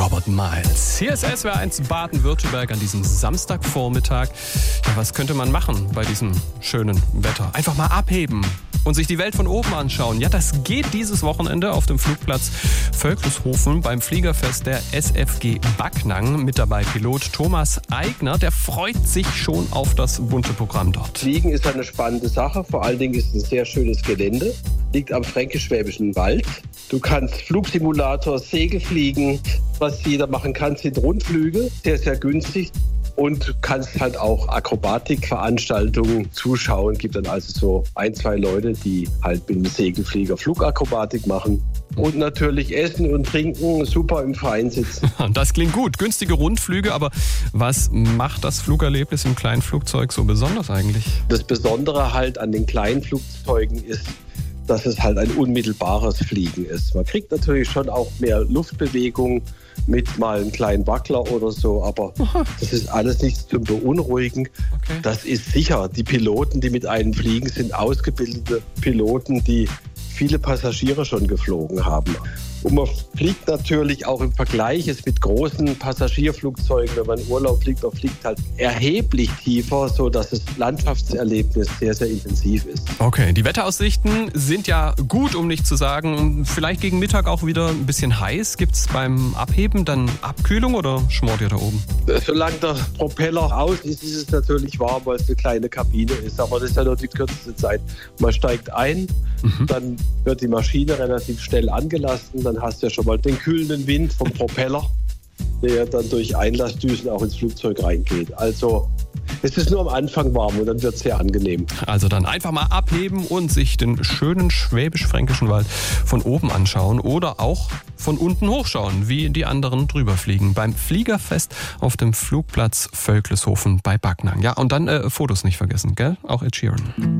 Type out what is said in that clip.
Robert Miles. Hier ist SWR1 Baden-Württemberg an diesem Samstagvormittag. Ja, was könnte man machen bei diesem schönen Wetter? Einfach mal abheben und sich die Welt von oben anschauen. Ja, das geht dieses Wochenende auf dem Flugplatz Völkleshofen beim Fliegerfest der SFG Backnang. Mit dabei Pilot Thomas Eigner. Der freut sich schon auf das bunte Programm dort. Fliegen ist eine spannende Sache. Vor allen Dingen ist es ein sehr schönes Gelände. Liegt am Fränkisch-Schwäbischen Wald. Du kannst Flugsimulator, Segel fliegen. Was jeder machen kann, sind Rundflüge. Sehr, sehr günstig. Und kannst halt auch Akrobatikveranstaltungen zuschauen. Gibt dann also so 1-2 Leute, die halt mit dem Segelflieger Flugakrobatik machen. Und natürlich essen und trinken, super im Freien sitzen. Das klingt gut. Günstige Rundflüge, aber was macht das Flugerlebnis im kleinen Flugzeug so besonders eigentlich? Das Besondere halt an den kleinen Flugzeugen ist, dass es halt ein unmittelbares Fliegen ist. Man kriegt natürlich schon auch mehr Luftbewegung mit mal einem kleinen Wackler oder so, aber das ist alles nichts zum Beunruhigen. Okay. Das ist sicher. Die Piloten, die mit einem fliegen, sind ausgebildete Piloten, die viele Passagiere schon geflogen haben. Und man fliegt natürlich auch im Vergleich jetzt mit großen Passagierflugzeugen, wenn man Urlaub fliegt, man fliegt halt erheblich tiefer, sodass das Landschaftserlebnis sehr, sehr intensiv ist. Okay, die Wetteraussichten sind ja gut, um nicht zu sagen, vielleicht gegen Mittag auch wieder ein bisschen heiß. Gibt es beim Abheben dann Abkühlung oder schmort ihr da oben? Solange der Propeller aus ist, ist es natürlich warm, weil es eine kleine Kabine ist. Aber das ist ja nur die kürzeste Zeit. Man steigt ein, dann wird die Maschine relativ schnell angelassen. Dann hast du ja schon mal den kühlenden Wind vom Propeller, der dann durch Einlassdüsen auch ins Flugzeug reingeht. Also es ist nur am Anfang warm und dann wird es sehr angenehm. Also dann einfach mal abheben und sich den schönen schwäbisch-fränkischen Wald von oben anschauen oder auch von unten hochschauen, wie die anderen drüber fliegen. Beim Fliegerfest auf dem Flugplatz Völkleshofen bei Backnang. Ja, und dann Fotos nicht vergessen, gell? Auch Ed Sheeran.